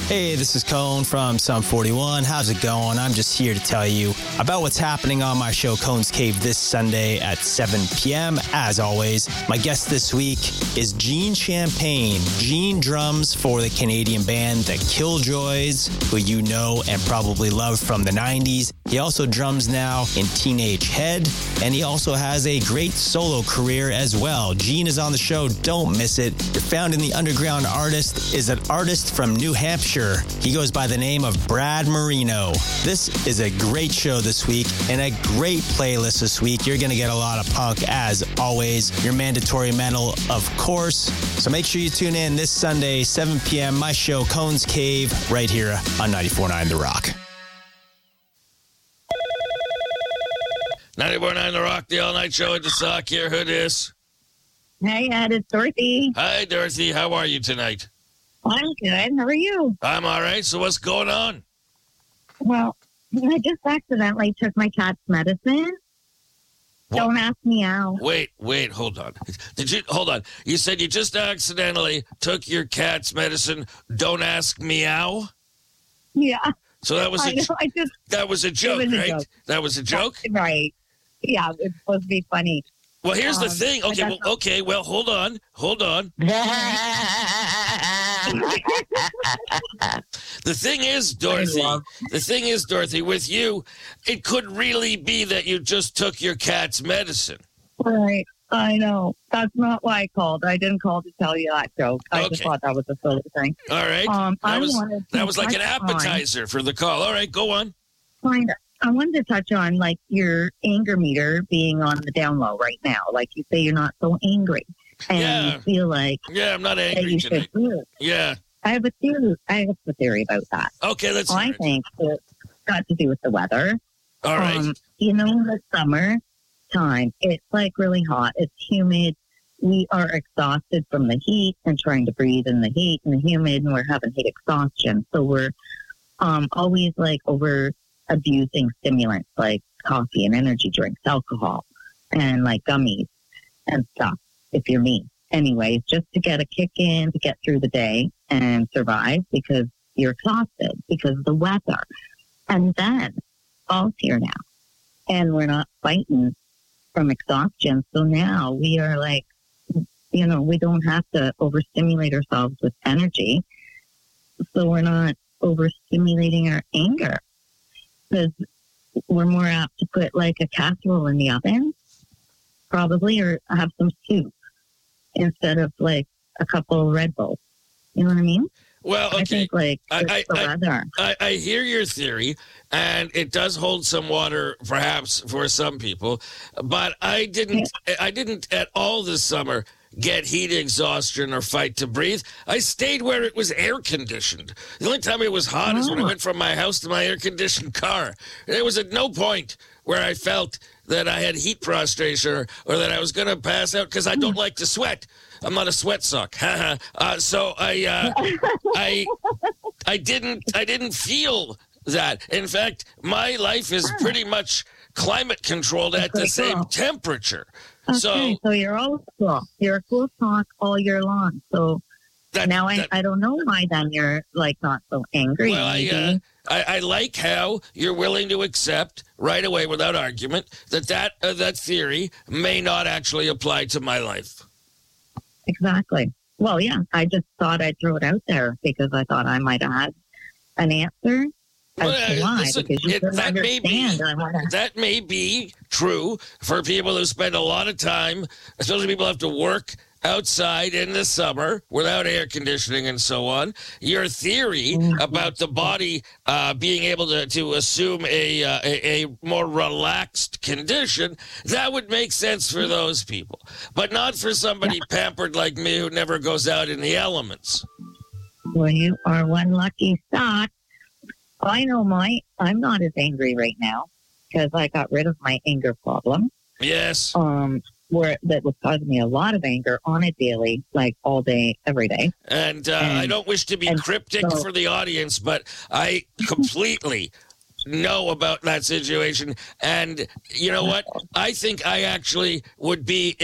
Hey, this is Cone from Sum 41. How's it going? I'm just here to tell you about what's happening on my show, Cone's Cave, this Sunday at 7 p.m. As always, my guest this week is Gene Champagne. Gene drums for the Canadian band The Killjoys, who you know and probably love from the 90s. He also drums now in Teenage Head, and he also has a great solo career as well. Gene is on the show. Don't miss it. You're found in the Underground Artist is an artist from New Hampshire. He goes by the name of Brad Marino. This is a great show this week and a great playlist this week. You're going to get a lot of punk as always. Your mandatory metal, of course. So make sure you tune in this Sunday, 7 p.m. My show, Cone's Cave, right here on 94.9 The Rock. 94.9 The Rock, the all-night show at the Sock here. Who this? Hey, Ed, it's Dorothy. Hi, Dorothy. How are you tonight? I'm good. How are you? I'm all right. So what's going on? Well, I just accidentally took my cat's medicine. What? Don't ask me how. Wait, hold on. Hold on. You said you just accidentally took your cat's medicine. Don't ask meow? Yeah. So that was that was a joke, right? Joke. That was a joke? Right. Yeah, it's supposed to be funny. Well, here's the thing. Okay, well, hold on. The thing is, Dorothy, with you, it could really be that you just took your cat's medicine. Right. I know. That's not why I called. I didn't call to tell you that joke. I just thought that was a silly thing. All right. That was like an appetizer for the call. All right, go on. Kind of. I wanted to touch on, like, your anger meter being on the down low right now. Like, you say you're not so angry. And you feel like... Yeah, I'm not angry tonight. Yeah. I have a theory about that. Okay, let's hear I think it's got to do with the weather. All right. In the summer time, it's, like, really hot. It's humid. We are exhausted from the heat and trying to breathe in the heat and the humid, and we're having heat exhaustion. So we're always, like, abusing stimulants like coffee and energy drinks, alcohol, and like gummies and stuff, if you're me. Anyways, just to get a kick in, to get through the day and survive because you're exhausted because of the weather. And then fall's here now. And we're not fighting from exhaustion. So now we are like, we don't have to overstimulate ourselves with energy. So we're not overstimulating our anger. Because we're more apt to put like a casserole in the oven, probably, or have some soup instead of like a couple of Red Bulls. You know what I mean? Well, okay. I think like the weather. I hear your theory, and it does hold some water, perhaps, for some people. But I didn't at all this summer get heat exhaustion or fight to breathe. I stayed where it was air conditioned. The only time it was hot is when I went from my house to my air conditioned car. There was at no point where I felt that I had heat prostration or that I was going to pass out because I don't like to sweat. I'm not a sweat sock. So I didn't feel that. In fact, my life is pretty much climate controlled at the same temperature. Okay, so you're all cool. You're a cool talk all year long. So I don't know why then you're like not so angry. Well, I like how you're willing to accept right away without argument that theory may not actually apply to my life. Exactly. Well, yeah, I just thought I'd throw it out there because I thought I might have had an answer. That may be true for people who spend a lot of time, especially people who have to work outside in the summer without air conditioning and so on. Your theory about the body being able to assume a more relaxed condition, that would make sense for those people, but not for somebody pampered like me who never goes out in the elements. Well, you are one lucky sock. I know I'm not as angry right now because I got rid of my anger problem. Yes. That was causing me a lot of anger on a daily, like all day, every day. And I don't wish to be cryptic for the audience, but I completely know about that situation. And you know what? I think I actually would be